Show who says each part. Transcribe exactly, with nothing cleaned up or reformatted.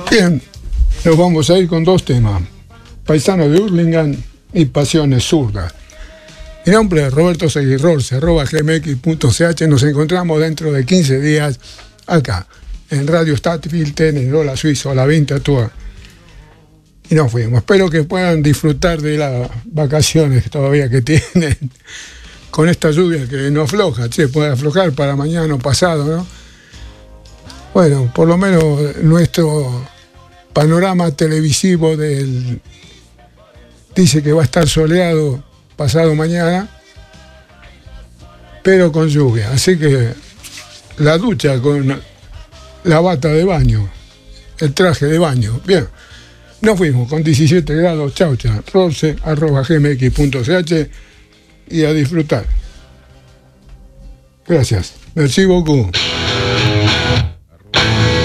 Speaker 1: Bien, nos vamos a ir con dos temas. Paisano de Hurlingham y Pasiones Zurdas. Mi nombre es Roberto Seguirrolce, arroba gmx punto ch. Nos encontramos dentro de quince días acá, en Radio Stadtfilter, en Hola Suizo, a la Vinta Tour. Y nos fuimos. Espero que puedan disfrutar de las vacaciones todavía que tienen. Con esta lluvia que no afloja, che, puede aflojar para mañana o pasado, ¿no? Bueno, por lo menos nuestro panorama televisivo del dice que va a estar soleado pasado mañana, pero con lluvia. Así que la ducha con la bata de baño, el traje de baño. Bien, nos fuimos con diecisiete grados. Chau, chau. Rolce, arroba gmx punto ch y a disfrutar. Gracias. Merci beaucoup.